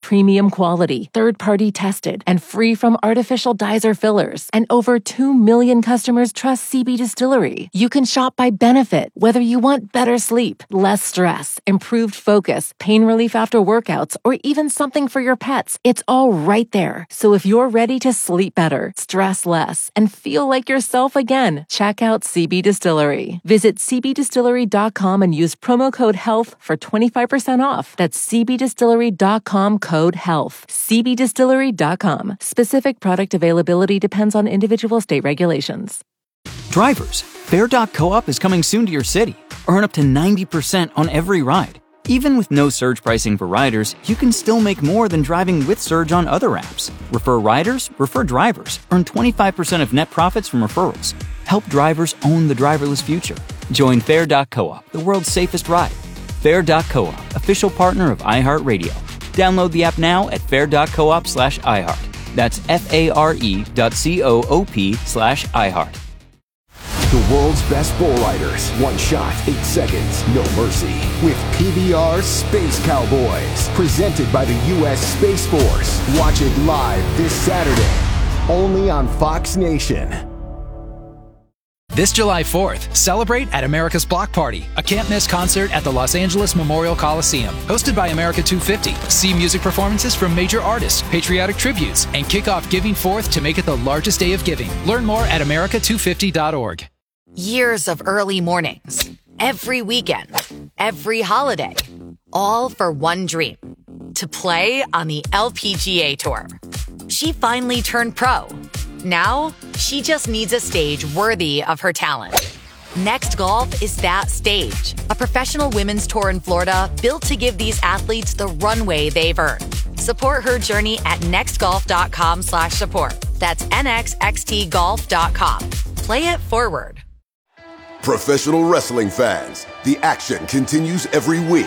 premium quality, third-party tested, and free from artificial dyes or fillers. And over 2 million customers trust CB Distillery. You can shop by benefit, whether you want better sleep, less stress, improved focus, pain relief after workouts, or even something for your pets. It's all right there. So if you're ready to sleep better, stress less, and feel like yourself again, check out CB Distillery. Visit cbdistillery.com and use promo code HEALTH for 25% off. That's cbdistillery.com, code HEALTH. cbdistillery.com. Specific product availability depends on individual state regulations. Drivers, Fair.coop is coming soon to your city. Earn up to 90% on every ride. Even with no surge pricing for riders, you can still make more than driving with Surge on other apps. Refer riders, refer drivers. Earn 25% of net profits from referrals. Help drivers own the driverless future. Join Fair.coop, the world's safest ride. Fair.coop, official partner of iHeartRadio. Download the app now at fair.coop/iHeart. That's FARE.coop/iHeart. The world's best bull riders. One shot, 8 seconds, no mercy. With PBR Space Cowboys. Presented by the U.S. Space Force. Watch it live this Saturday. Only on Fox Nation. This July 4th, celebrate at America's Block Party, a can't-miss concert at the Los Angeles Memorial Coliseum. Hosted by America 250. See music performances from major artists, patriotic tributes, and kick off Giving Forth to make it the largest day of giving. Learn more at america250.org. Years of early mornings, every weekend, every holiday, all for one dream, to play on the LPGA Tour. She finally turned pro. Now, she just needs a stage worthy of her talent. Next Golf is that stage, a professional women's tour in Florida built to give these athletes the runway they've earned. Support her journey at nextgolf.com/support. That's nxxtgolf.com. Play it forward. Professional wrestling fans, the action continues every week.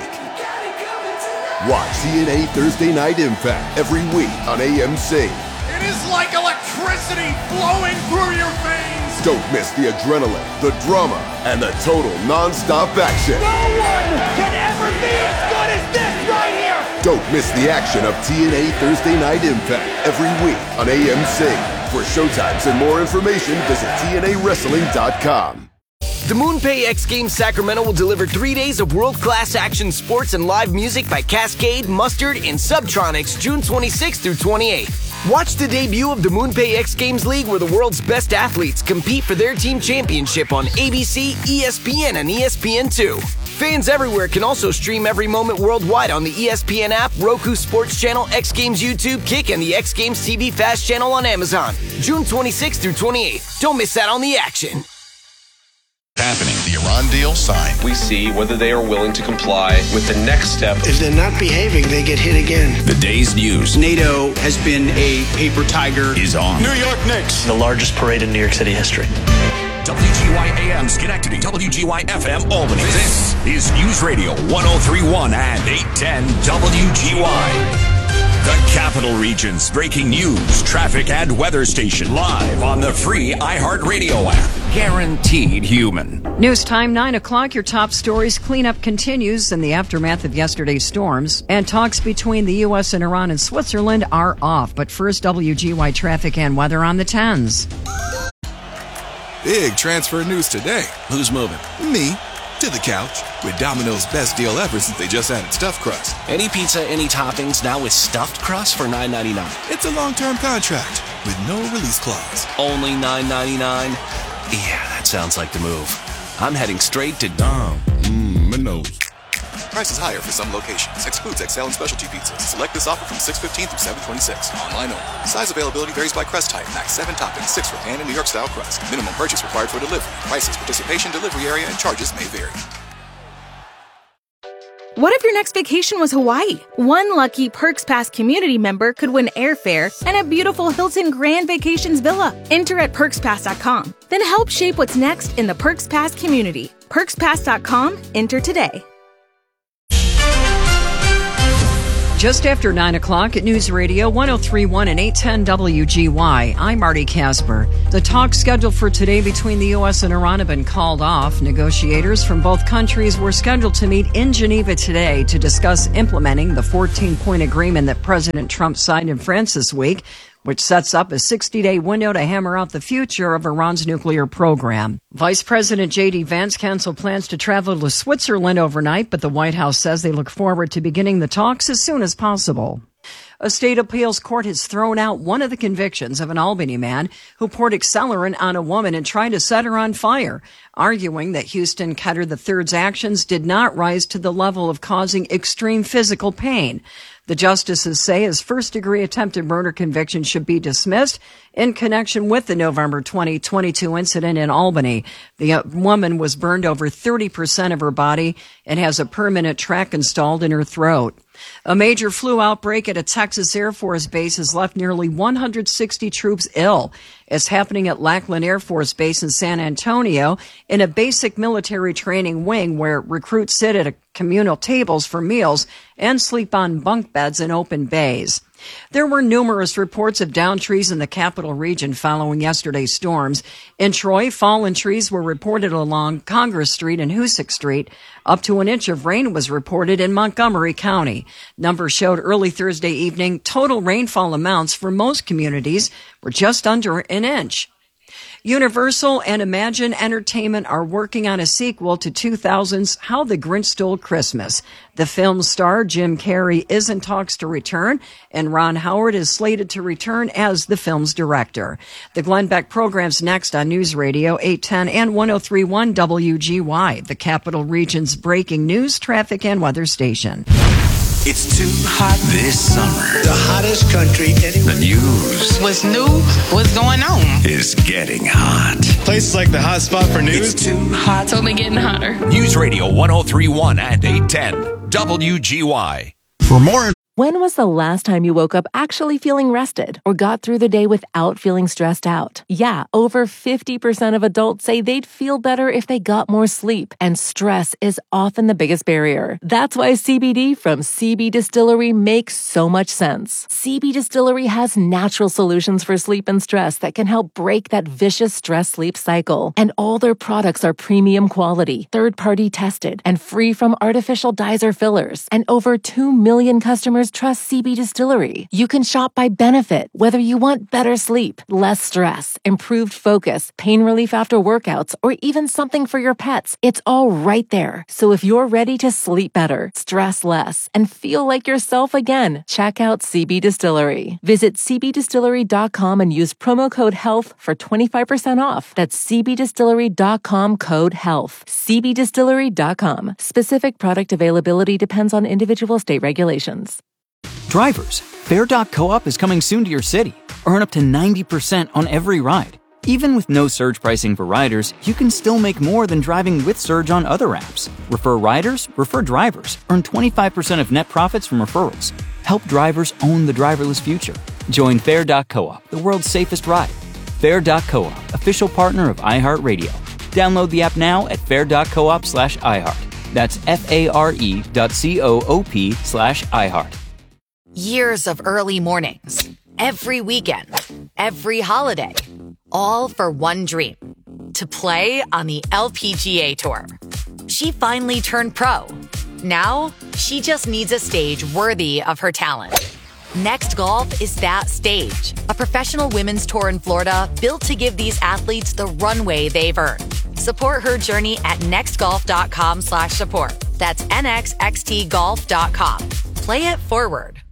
Watch TNA Thursday Night Impact every week on AMC. It is like electricity flowing through your veins. Don't miss the adrenaline, the drama, and the total non-stop action. No one can ever be as good as this right here. Don't miss the action of TNA Thursday Night Impact every week on AMC. For showtimes and more information, visit TNAWrestling.com. The MoonPay X Games Sacramento will deliver 3 days of world-class action sports and live music by Cascade, Mustard, and Subtronics June 26th through 28th. Watch the debut of the MoonPay X Games League where the world's best athletes compete for their team championship on ABC, ESPN, and ESPN2. Fans everywhere can also stream every moment worldwide on the ESPN app, Roku Sports Channel, X Games YouTube, Kick, and the X Games TV Fast channel on Amazon. June 26th through 28th. Don't miss out on the action. Happening. The Iran deal signed. We see whether they are willing to comply with the next step. If they're not behaving, they get hit again. The day's news. NATO has been a paper tiger. Is on. New York Knicks. The largest parade in New York City history. WGY AM Schenectady. WGY FM Albany. This is News Radio 103.1 and 810 WGY. The Capital Region's breaking news, traffic, and weather station live on the free iHeartRadio app. Guaranteed human. News time, 9 o'clock. Your top stories. Cleanup continues in the aftermath of yesterday's storms. And talks between the U.S. and Iran and Switzerland are off. But first, WGY traffic and weather on the 10s. Big transfer news today. Who's moving? Me. To the couch with Domino's best deal ever since they just added stuffed crust. Any pizza, any toppings, now with stuffed crust for $9.99. It's a long-term contract with no release clause. Only $9.99? Yeah, that sounds like the move. I'm heading straight to Dom. Domino's. Prices higher for some locations. Excludes XL and specialty pizzas. Select this offer from 6/15 through 7/26. Online only. Size availability varies by crust type. Max 7 toppings, 6 for pan and New York style crust. Minimum purchase required for delivery. Prices, participation, delivery area, and charges may vary. What if your next vacation was Hawaii? One lucky Perks Pass community member could win airfare and a beautiful Hilton Grand Vacations villa. Enter at PerksPass.com. Then help shape what's next in the Perks Pass community. PerksPass.com. Enter today. Just after 9 o'clock at News Radio 103.1 and 810 WGY, I'm Marty Casper. The talks scheduled for today between the U.S. and Iran have been called off. Negotiators from both countries were scheduled to meet in Geneva today to discuss implementing the 14-point agreement that President Trump signed in France this week, which sets up a 60-day window to hammer out the future of Iran's nuclear program. Vice President J.D. Vance canceled plans to travel to Switzerland overnight, but the White House says they look forward to beginning the talks as soon as possible. A state appeals court has thrown out one of the convictions of an Albany man who poured accelerant on a woman and tried to set her on fire, arguing that Houston Ketter III's actions did not rise to the level of causing extreme physical pain. The justices say his first-degree attempted murder conviction should be dismissed in connection with the November 2022 incident in Albany. The woman was burned over 30% of her body and has a permanent track installed in her throat. A major flu outbreak at a Texas Air Force base has left nearly 160 troops ill. It's happening at Lackland Air Force Base in San Antonio in a basic military training wing where recruits sit at communal tables for meals and sleep on bunk beds in open bays. There were numerous reports of downed trees in the capital region following yesterday's storms. In Troy, fallen trees were reported along Congress Street and Hoosick Street. Up to an inch of rain was reported in Montgomery County. Numbers showed early Thursday evening total rainfall amounts for most communities were just under an inch. Universal and Imagine Entertainment are working on a sequel to 2000's How the Grinch Stole Christmas. The film's star, Jim Carrey, is in talks to return, and Ron Howard is slated to return as the film's director. The Glenn Beck program's next on News Radio 810 and 103.1 WGY, the Capital Region's breaking news, traffic, and weather station. It's too hot this summer. The hottest country anywhere. The news. What's new? What's going on? Is getting hot. Places like the hot spot for news. It's too hot. It's only getting hotter. News Radio 103.1 and 810 WGY. For more. When was the last time you woke up actually feeling rested or got through the day without feeling stressed out? Yeah, over 50% of adults say they'd feel better if they got more sleep, and stress is often the biggest barrier. That's why CBD from CB Distillery makes so much sense. CB Distillery has natural solutions for sleep and stress that can help break that vicious stress-sleep cycle. And all their products are premium quality, third-party tested, and free from artificial dyes or fillers. And over 2 million customers trust CB Distillery. You can shop by benefit, whether you want better sleep, less stress, improved focus, pain relief after workouts, or even something for your pets. It's all right there. So if you're ready to sleep better, stress less, and feel like yourself again, check out CB Distillery. Visit cbdistillery.com and use promo code HEALTH for 25% off. That's cbdistillery.com code HEALTH. cbdistillery.com. Specific product availability depends on individual state regulations. Drivers, Fair.coop is coming soon to your city. Earn up to 90% on every ride. Even with no surge pricing for riders, you can still make more than driving with surge on other apps. Refer riders, refer drivers. Earn 25% of net profits from referrals. Help drivers own the driverless future. Join Fair.coop, the world's safest ride. Fair.coop, official partner of iHeartRadio. Download the app now at fair.coop/iHeart. That's FARE.coop/iHeart. Years of early mornings, every weekend, every holiday, all for one dream, to play on the LPGA Tour. She finally turned pro. Now, she just needs a stage worthy of her talent. Next Golf is that stage, a professional women's tour in Florida built to give these athletes the runway they've earned. Support her journey at nextgolf.com/support. That's nxxtgolf.com. Play it forward.